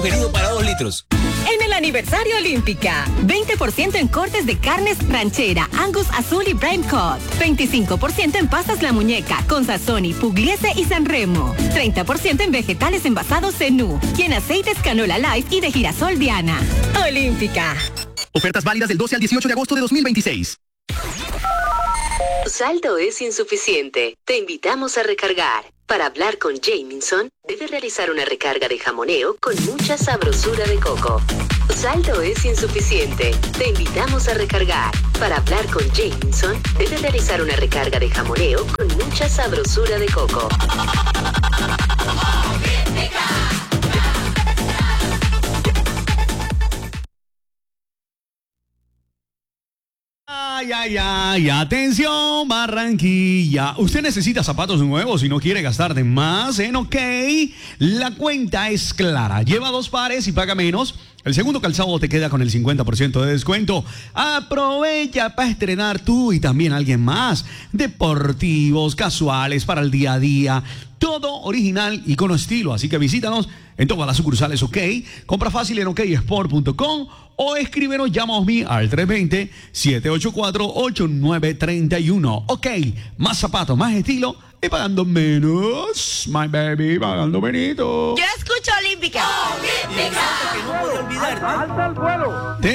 Querido para 2 litros. En el aniversario Olímpica, 20% en cortes de carnes ranchera, Angus Azul y Prime Cut. 25% en pastas La Muñeca, con Sazoni, Pugliese y Sanremo. 30% en vegetales envasados Zenú y en aceites Canola Life y de girasol Diana. Olímpica. Ofertas válidas del 12 al 18 de agosto de 2026. Tu saldo es insuficiente. Te invitamos a recargar. Para hablar con Jamieson, debe realizar una recarga de jamoneo con mucha sabrosura de coco. Tu saldo es insuficiente. Te invitamos a recargar. Para hablar con Jamieson, debe realizar una recarga de jamoneo con mucha sabrosura de coco. Ay, atención Barranquilla. Usted necesita zapatos nuevos y no quiere gastar de más en OK. La cuenta es clara. Lleva 2 pares y paga menos. El segundo calzado te queda con el 50% de descuento. Aprovecha para estrenar tú y también alguien más. Deportivos, casuales, para el día a día. Todo original y con estilo. Así que visítanos en todas las sucursales OK. Compra fácil en oksport.com o escríbenos, llámanos al 320-784-8931. OK, más zapatos, más estilo y pagando menos. My baby, pagando menos. Yo escucho Olímpica. Que no puedo olvidar. ¡Alza el vuelo!